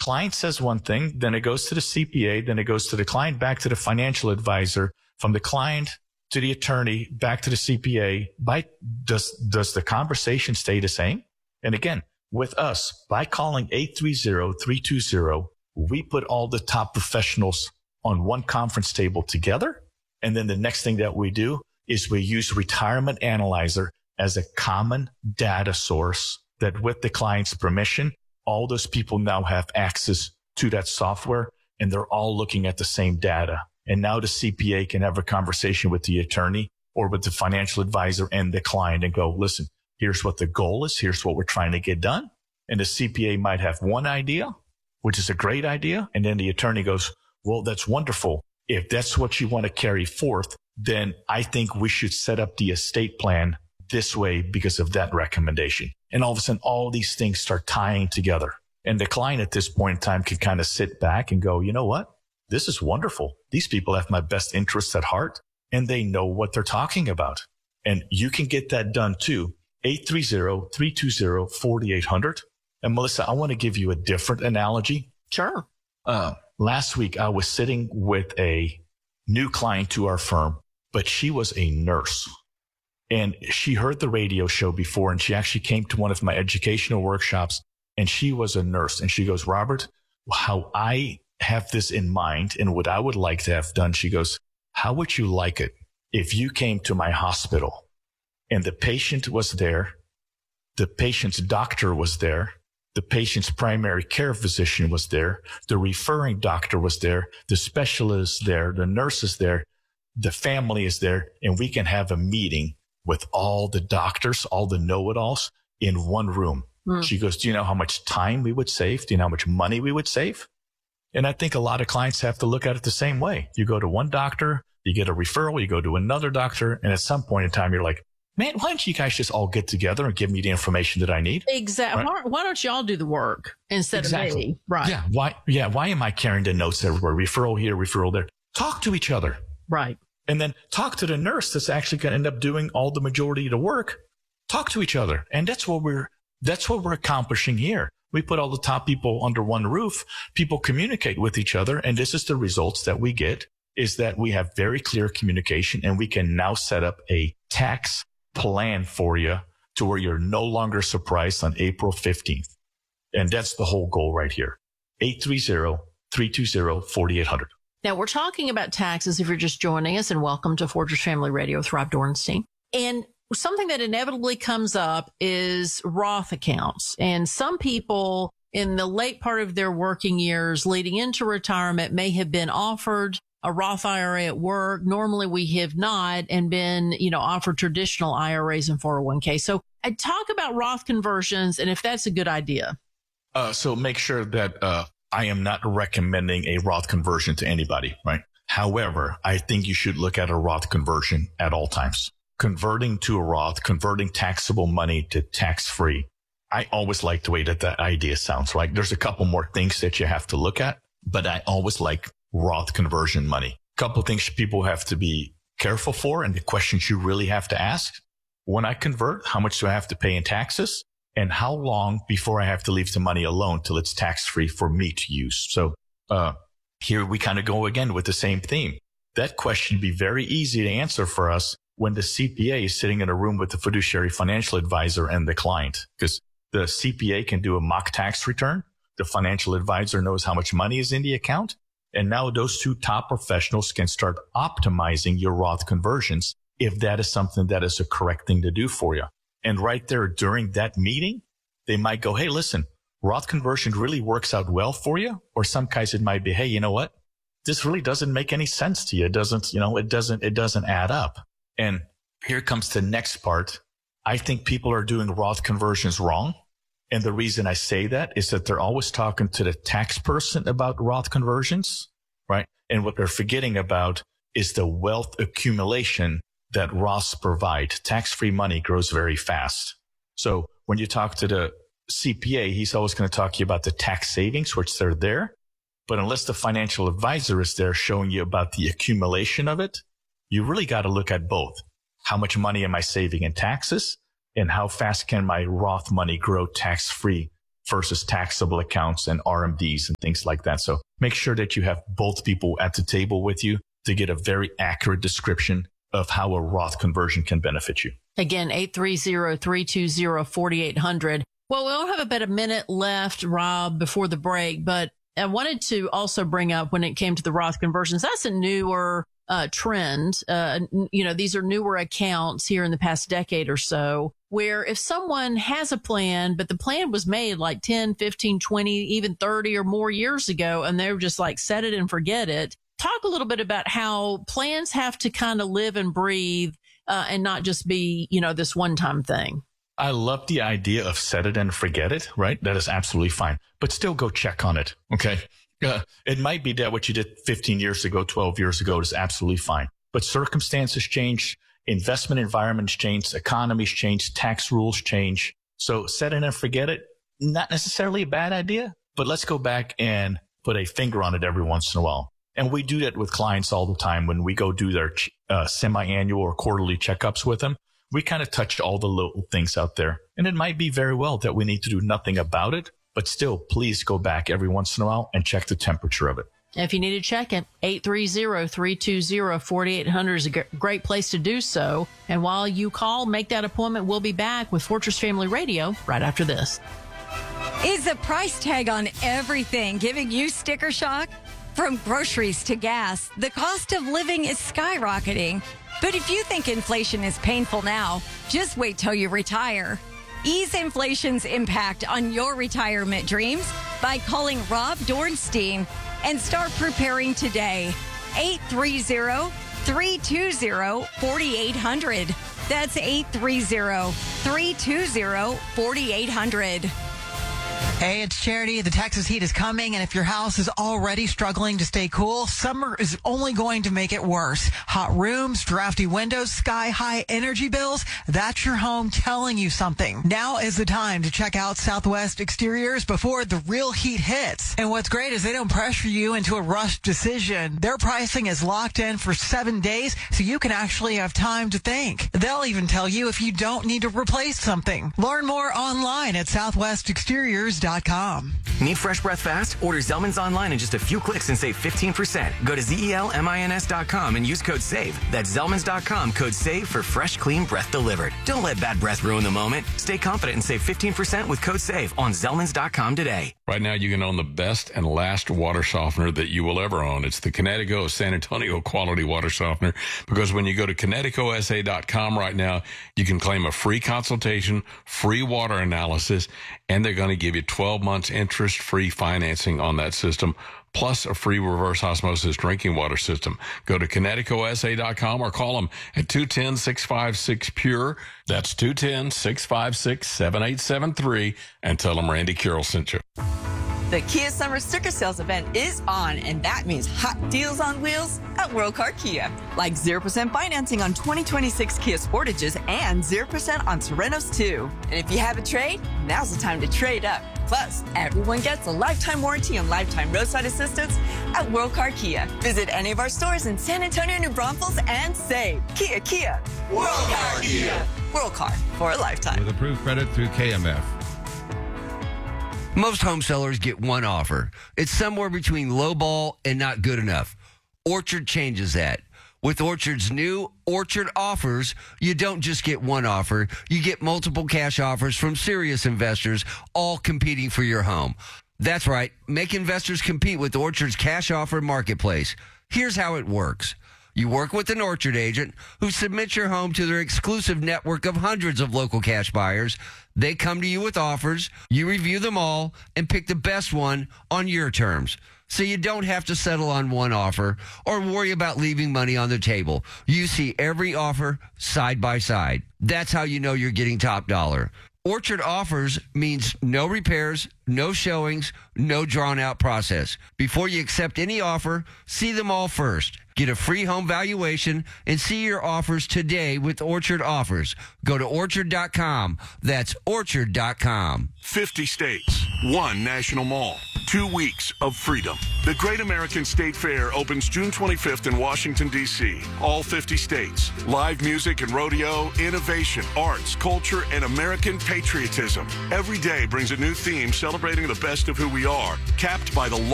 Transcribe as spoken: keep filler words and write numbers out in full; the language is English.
client says one thing, then it goes to the C P A, then it goes to the client, back to the financial advisor, from the client to the attorney, back to the C P A. By, does, does the conversation stay the same? And again, with us, by calling eight three zero, three two zero, we put all the top professionals on one conference table together. And then the next thing that we do is we use Retirement Analyzer as a common data source that, with the client's permission, all those people now have access to that software, and they're all looking at the same data. And now the C P A can have a conversation with the attorney or with the financial advisor and the client and go, listen, here's what the goal is. Here's what we're trying to get done. And the C P A might have one idea, which is a great idea. And then the attorney goes, well, that's wonderful. If that's what you want to carry forth, then I think we should set up the estate plan this way because of that recommendation. And all of a sudden, all these things start tying together. And the client at this point in time can kind of sit back and go, you know what? This is wonderful. These people have my best interests at heart, and they know what they're talking about. And you can get that done too. eight three zero, three two zero, four eight zero zero. And Melissa, I want to give you a different analogy. Sure. Uh, last week, I was sitting with a new client to our firm, but she was a nurse. And she heard the radio show before, and she actually came to one of my educational workshops, and she was a nurse. And she goes, Robert, how I have this in mind and what I would like to have done, she goes, how would you like it if you came to my hospital and the patient was there, the patient's doctor was there, the patient's primary care physician was there, the referring doctor was there, the specialist there, the nurse is there, the family is there, and we can have a meeting with all the doctors, all the know-it-alls in one room. Mm. She goes, do you know how much time we would save? Do you know how much money we would save? And I think a lot of clients have to look at it the same way. You go to one doctor, you get a referral, you go to another doctor, and at some point in time, you're like, man, why don't you guys just all get together and give me the information that I need? Exactly. Right? Why, why don't y'all do the work instead exactly. of me? Right. Yeah. Why? Yeah. Why am I carrying the notes everywhere? Referral here, referral there. Talk to each other. Right. And then talk to the nurse that's actually going to end up doing all the majority of the work. Talk to each other. And that's what we're, that's what we're accomplishing here. We put all the top people under one roof. People communicate with each other. And this is the results that we get, is that we have very clear communication, and we can now set up a tax plan for you to where you're no longer surprised on April fifteenth. And that's the whole goal right here. eight three zero, three two zero, four eight zero zero. Now, we're talking about taxes if you're just joining us, and welcome to Fortress Family Radio with Rob Dornstein. And something that inevitably comes up is Roth accounts. And some people in the late part of their working years leading into retirement may have been offered a Roth I R A at work. Normally we have not, and been, you know, offered traditional I R As and four oh one k. So I talk about Roth conversions and if that's a good idea. Uh, so make sure that, uh, I am not recommending a Roth conversion to anybody, right? However, I think you should look at a Roth conversion at all times. Converting to a Roth, converting taxable money to tax-free. I always like the way that that idea sounds, right? There's a couple more things that you have to look at, but I always like Roth conversion money. A couple of things people have to be careful for, and the questions you really have to ask. When I convert, how much do I have to pay in taxes? And how long before I have to leave the money alone till it's tax-free for me to use? So uh here we kind of go again with the same theme. That question would be very easy to answer for us when the C P A is sitting in a room with the fiduciary financial advisor and the client, because the C P A can do a mock tax return. The financial advisor knows how much money is in the account. And now those two top professionals can start optimizing your Roth conversions if that is something that is a correct thing to do for you. And right there during that meeting, they might go, hey, listen, Roth conversion really works out well for you. Or some guys, it might be, hey, you know what? This really doesn't make any sense to you. It doesn't, you know, it doesn't, it doesn't add up. And here comes the next part. I think people are doing Roth conversions wrong. And the reason I say that is that they're always talking to the tax person about Roth conversions, right? And what they're forgetting about is the wealth accumulation that Roths provide. Tax-free money grows very fast. So when you talk to the C P A, he's always going to talk to you about the tax savings, which they're there. But unless the financial advisor is there showing you about the accumulation of it, you really got to look at both. How much money am I saving in taxes? And how fast can my Roth money grow tax-free versus taxable accounts and R M Ds and things like that. So make sure that you have both people at the table with you to get a very accurate description of how a Roth conversion can benefit you. Again, eight three zero, three two zero, four eight zero zero. Well, we only have about a minute left, Rob, before the break, but I wanted to also bring up when it came to the Roth conversions, that's a newer uh, trend. Uh, you know, these are newer accounts here in the past decade or so, where if someone has a plan, but the plan was made like ten, fifteen, twenty, even thirty or more years ago, and they're just like set it and forget it. Talk a little bit about how plans have to kind of live and breathe uh, and not just be, you know, this one-time thing. I love the idea of set it and forget it, right? That is absolutely fine. But still go check on it, okay? Uh, it might be that what you did fifteen years ago, twelve years ago is absolutely fine. But circumstances change, investment environments change, economies change, tax rules change. So set it and forget it, not necessarily a bad idea, but let's go back and put a finger on it every once in a while. And we do that with clients all the time when we go do their uh, semi-annual or quarterly checkups with them. We kind of touched all the little things out there. And it might be very well that we need to do nothing about it, but still, please go back every once in a while and check the temperature of it. If you need to check it, eight three zero, three two zero, four eight zero zero is a g- great place to do so. And while you call, make that appointment. We'll be back with Fortress Family Radio right after this. Is the price tag on everything giving you sticker shock? From groceries to gas, the cost of living is skyrocketing. But if you think inflation is painful now, just wait till you retire. Ease inflation's impact on your retirement dreams by calling Rob Dornstein and start preparing today. eight three zero, three two zero, four eight zero zero. That's eight three zero, three two zero, four eight zero zero. Hey, it's Charity. The Texas heat is coming, and if your house is already struggling to stay cool, summer is only going to make it worse. Hot rooms, drafty windows, sky-high energy bills, that's your home telling you something. Now is the time to check out Southwest Exteriors before the real heat hits. And what's great is they don't pressure you into a rushed decision. Their pricing is locked in for seven days, so you can actually have time to think. They'll even tell you if you don't need to replace something. Learn more online at southwest exteriors dot com. Need fresh breath fast? Order Zellman's online in just a few clicks and save fifteen percent. Go to Z E L M I N S dot com and use code SAVE. That's Zellman's dot com, code SAVE for fresh, clean breath delivered. Don't let bad breath ruin the moment. Stay confident and save fifteen percent with code SAVE on Zellman's dot com today. Right now, you can own the best and last water softener that you will ever own. It's the Kinetico San Antonio Quality Water Softener, because when you go to Kinetico S A dot com right now, you can claim a free consultation, free water analysis, and they're going to give you twelve months interest-free financing on that system, plus a free reverse osmosis drinking water system. Go to Kinetico S A dot com or call them at two one zero, six five six, P U R E. That's two one zero, six five six, seven eight seven three, and tell them Randy Carroll sent you. The Kia Summer Sticker Sales event is on, and that means hot deals on wheels at World Car Kia. Like zero percent financing on twenty twenty-six Kia Sportages and zero percent on Serenos too. And if you have a trade, now's the time to trade up. Plus, everyone gets a lifetime warranty and lifetime roadside assistance at World Car Kia. Visit any of our stores in San Antonio, New Braunfels, and save. Kia, Kia. World Car Kia. World Car for a lifetime. With approved credit through K M F. Most home sellers get one offer. It's somewhere between lowball and not good enough. Orchard changes that. With Orchard's new Orchard Offers, you don't just get one offer. You get multiple cash offers from serious investors, all competing for your home. That's right. Make investors compete with Orchard's cash offer marketplace. Here's how it works. You work with an Orchard agent who submits your home to their exclusive network of hundreds of local cash buyers. They come to you with offers. You review them all and pick the best one on your terms. So you don't have to settle on one offer or worry about leaving money on the table. You see every offer side by side. That's how you know you're getting top dollar. Orchard Offers means no repairs, no showings, no drawn-out process. Before you accept any offer, see them all first. Get a free home valuation and see your offers today with Orchard Offers. Go to orchard dot com. That's orchard dot com. fifty states, one national mall, two weeks of freedom. The Great American State Fair opens June twenty-fifth in Washington, D C All fifty states. Live music and rodeo, innovation, arts, culture, and American patriotism. Every day brings a new theme celebrating the best of who we are, capped by the